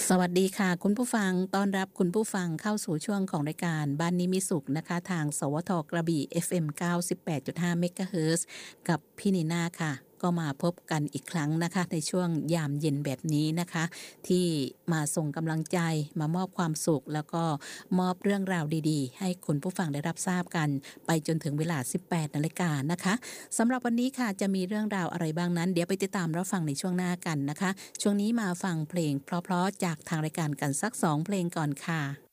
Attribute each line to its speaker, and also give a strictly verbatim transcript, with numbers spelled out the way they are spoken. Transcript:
Speaker 1: สวัสดีค่ะคุณผู้ฟังต้อนรับคุณผู้ฟังเข้าสู่ช่วงของรายการบ้านนี้มีสุขนะคะทางสวทกระบี่ เอฟ เอ็ม เก้าสิบแปดจุดห้า เมกะเฮิรตซ์กับพี่นีน่าค่ะก็มาพบกันอีกครั้งนะคะในช่วงยามเย็นแบบนี้นะคะที่มาส่งกำลังใจมามอบความสุขแล้วก็มอบเรื่องราวดีๆให้คุณผู้ฟังได้รับทราบกันไปจนถึงเวลา สิบแปดนาฬิกานะคะสำหรับวันนี้ค่ะจะมีเรื่องราวอะไรบ้างนั้นเดี๋ยวไปติดตามรับฟังในช่วงหน้ากันนะคะช่วงนี้มาฟังเพลงเพราะๆจากทางรายการกันสักสองเพลงก่อนค่ะ